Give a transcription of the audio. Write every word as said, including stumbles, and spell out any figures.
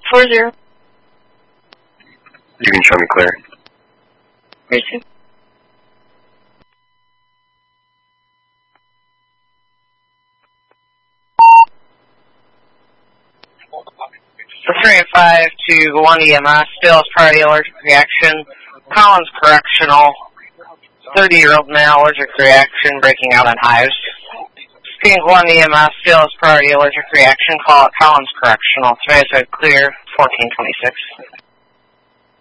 four zero. You can show me clear. Me too. The three and five to one E M S, Stills priority allergic reaction, Collins Correctional, thirty-year-old male allergic reaction, breaking out in hives. Skink one E M S, Stills priority allergic reaction, call it Collins Correctional, today's clear, fourteen twenty-six.